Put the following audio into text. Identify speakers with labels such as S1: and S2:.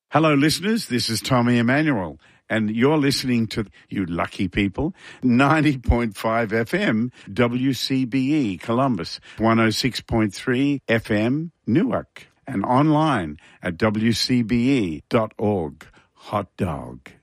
S1: Hello, listeners. This is Tommy Emmanuel, and you're listening to, you lucky people, 90.5 FM WCBE Columbus, 106.3 FM Newark, and online at wcbe.org. Hot dog.